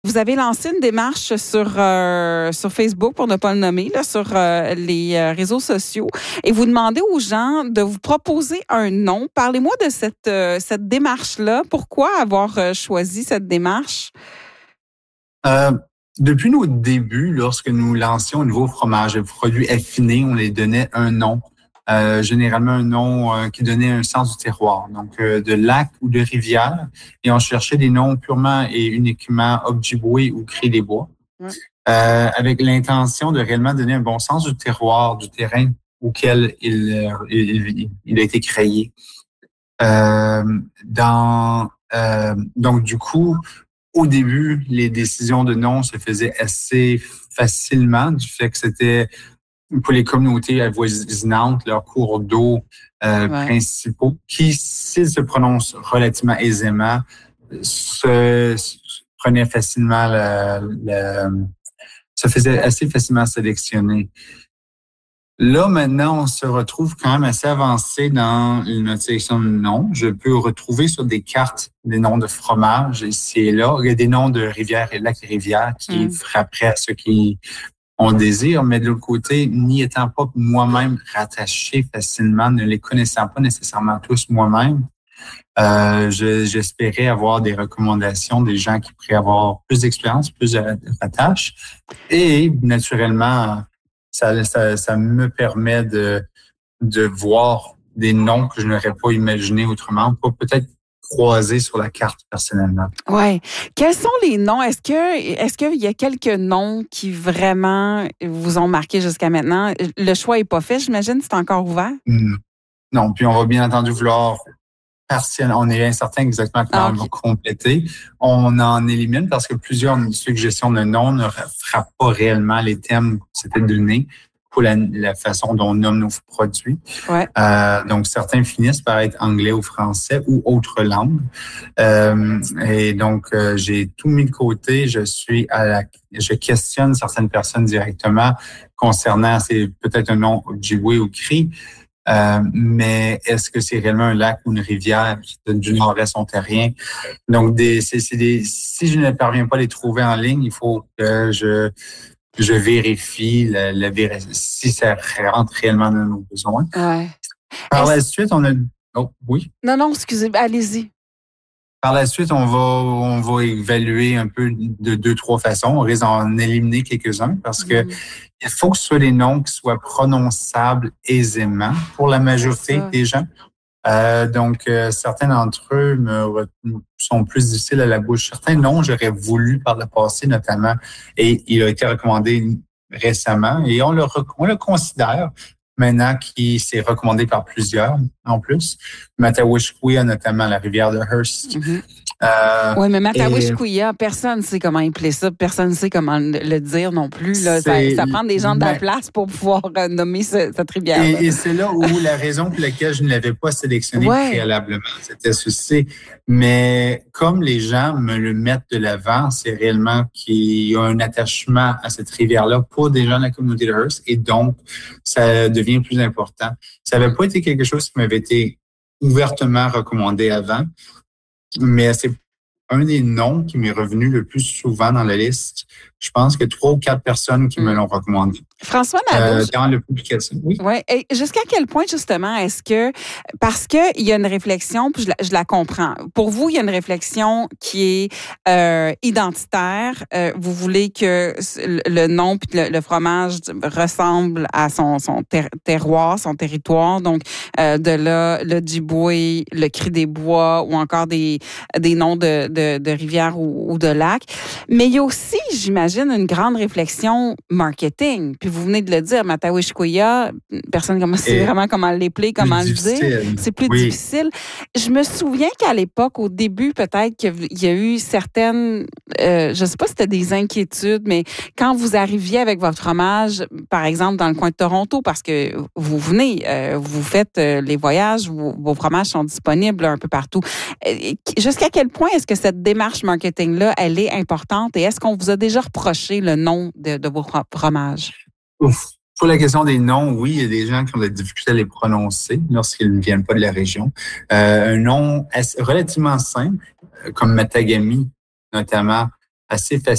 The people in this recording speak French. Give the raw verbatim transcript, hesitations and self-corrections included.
Vous avez lancé une démarche sur, euh, sur Facebook, pour ne pas le nommer, là, sur euh, les euh, réseaux sociaux, et vous demandez aux gens de vous proposer un nom. Parlez-moi de cette, euh, cette démarche-là. Pourquoi avoir euh, choisi cette démarche? Euh, depuis nos débuts, lorsque nous lancions un nouveau fromage, un produit affiné, on les donnait un nom. Euh, généralement un nom euh, qui donnait un sens du terroir, donc euh, de lac ou de rivière. Et on cherchait des noms purement et uniquement Ojibwe ou Cri-des-Bois, ouais. euh, avec l'intention de réellement donner un bon sens du terroir, du terrain auquel il, il, il a été créé. Euh, dans, euh, donc, du coup, au début, les décisions de nom se faisaient assez facilement du fait que c'était pour les communautés avoisinantes, leurs cours d'eau euh, ouais. principaux, qui, s'ils se prononcent relativement aisément, se, se prenaient facilement, le, le, se faisaient assez facilement sélectionner. Là, maintenant, on se retrouve quand même assez avancé dans notre sélection de noms. Je peux retrouver sur des cartes des noms de fromages ici et là. Il y a des noms de rivières et lacs et rivières qui mmh. frapperaient à ceux qui on désire, mais de l'autre côté, n'y étant pas moi-même rattaché facilement, ne les connaissant pas nécessairement tous moi-même, euh, je, j'espérais avoir des recommandations des gens qui pourraient avoir plus d'expérience, plus de rattache. Et naturellement, ça, ça, ça me permet de, de voir des noms que je n'aurais pas imaginés autrement, pas peut-être croisés sur la carte personnellement. Ouais. Quels sont les noms? Est-ce que est-ce qu'il y a quelques noms qui vraiment vous ont marqué jusqu'à maintenant? Le choix n'est pas fait, j'imagine, c'est encore ouvert? Mmh. Non, puis on va bien entendu vouloir partiellement. On est incertain exactement comment ah, okay. on va compléter. On en élimine parce que plusieurs suggestions de noms ne frappent pas réellement les thèmes que c'était donné pour la, la façon dont on nomme nos produits. Ouais. Euh, donc, certains finissent par être anglais ou français ou autre langue. Euh, et donc, euh, j'ai tout mis de côté. Je suis à la, je questionne certaines personnes directement concernant, c'est peut-être un nom Ojibwe ou Cri, euh, mais est-ce que c'est réellement un lac ou une rivière du nord-est ontarien? Donc, des, c'est, c'est des, si je ne parviens pas à les trouver en ligne, il faut que je je vérifie la, la, si ça rentre réellement dans nos besoins. Ouais. Par Est-ce... la suite, on a... Oh, oui? Non, non, excusez, allez-y. Par la suite, on va, on va évaluer un peu de deux, trois façons. On risque d'en éliminer quelques-uns parce que mmh. il faut que ce soit des noms qui soient prononçables aisément pour la majorité des gens. Euh, donc, euh, certains d'entre eux me, sont plus difficiles à la bouche. Certains noms, j'aurais voulu par le passé notamment, et il a été recommandé récemment, et on le, on le considère maintenant qu'il s'est recommandé par plusieurs en plus. Matawishkuia, notamment la rivière de Hearst. Mm-hmm. Euh, oui, mais Matawishkuia, et... personne ne sait comment appeler ça, personne ne sait comment le dire non plus. Là. Ça, ça prend des gens de la place pour pouvoir nommer ce, cette rivière. Et, et c'est là où la raison pour laquelle je ne l'avais pas sélectionné ouais. préalablement, c'était ceci. Mais comme les gens me le mettent de l'avant, c'est réellement qu'il y a un attachement à cette rivière-là pour des gens de la communauté de Hearst, et donc ça devient plus important. Ça n'avait pas été quelque chose qui m'avait été ouvertement recommandé avant, mais c'est un des noms qui m'est revenu le plus souvent dans la liste. Je pense que trois ou quatre personnes qui me l'ont recommandé. François Nadeau. Euh, dans la publication, oui. Ouais. Et jusqu'à quel point, justement, est-ce que, parce qu'il y a une réflexion, puis je la, je la comprends. Pour vous, il y a une réflexion qui est euh, identitaire. Euh, vous voulez que le nom puis le, le fromage ressemble à son, son ter- terroir, son territoire. Donc, euh, de là, le Ojibwe, le Cri-des-Bois ou encore des, des noms de, de, de rivières ou, ou de lacs. Mais il y a aussi, j'imagine, une grande réflexion marketing. Puis vous venez de le dire, Matawishkuia, personne ne sait vraiment comment l'épeler, comment le dire. C'est plus oui. difficile. Je me souviens qu'à l'époque, au début, peut-être qu'il y a eu certaines, euh, je ne sais pas si c'était des inquiétudes, mais quand vous arriviez avec votre fromage, par exemple, dans le coin de Toronto, parce que vous venez, euh, vous faites euh, les voyages, vos, vos fromages sont disponibles un peu partout. Euh, jusqu'à quel point est-ce que cette démarche marketing-là, elle est importante, et est-ce qu'on vous a déjà reproché le nom de, de vos fromages? Ouf. Pour la question des noms, oui, il y a des gens qui ont de la difficulté à les prononcer lorsqu'ils ne viennent pas de la région. Euh, un nom relativement simple, comme Matagami, notamment, assez facile